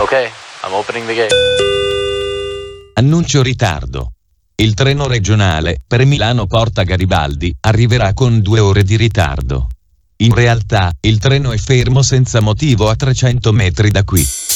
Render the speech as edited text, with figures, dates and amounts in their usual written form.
Ok, I'm opening the gate. Annuncio ritardo. Il treno regionale per Milano Porta Garibaldi arriverà con 2 ore di ritardo. In realtà, il treno è fermo senza motivo a 300 metri da qui.